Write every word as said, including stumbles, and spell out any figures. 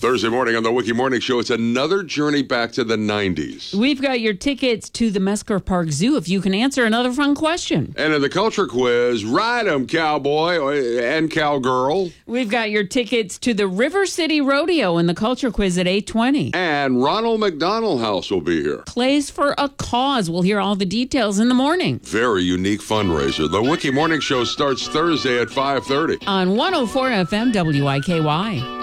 Thursday morning on the Wiki Morning Show, it's another journey back to the nineties. We've got your tickets to the Mesker Park Zoo if you can answer another fun question. And in the culture quiz, ride 'em, cowboy and cowgirl. We've got your tickets to the River City Rodeo in the culture quiz at eight twenty. And Ronald McDonald House will be here. Plays for a Cause. We'll hear all the details in the morning. Very unique fundraiser. The Wiki Morning Show starts Thursday at five thirty. On one oh four F M W I K Y.